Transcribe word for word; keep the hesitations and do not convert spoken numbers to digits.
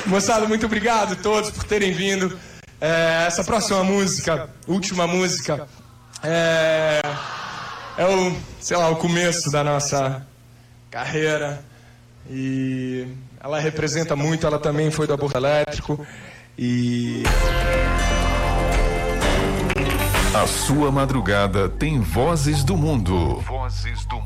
Moçada, muito obrigado a todos por terem vindo. É, essa próxima música, última música, é, é o, sei lá, o começo da nossa carreira. E ela representa muito, ela também foi do aborto elétrico. E... A sua madrugada tem vozes do mundo. Vozes do